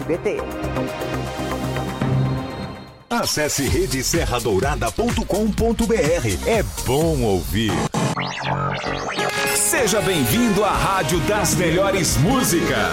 SBT. Acesse redeserradourada.com.br. É bom ouvir. Seja bem-vindo à Rádio das Melhores Músicas.